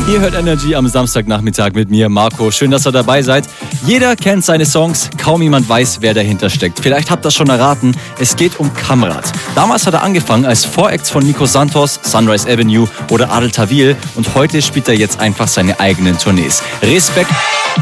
Ihr hört Energy am Samstagnachmittag mit mir, Marco. Schön, dass ihr dabei seid. Jeder kennt seine Songs, kaum jemand weiß, wer dahinter steckt. Vielleicht habt ihr das schon erraten, es geht um Kamrat. Damals hat er angefangen als Voract von Nico Santos, Sunrise Avenue oder Adel Tawil und heute spielt er jetzt einfach seine eigenen Tournees. Respekt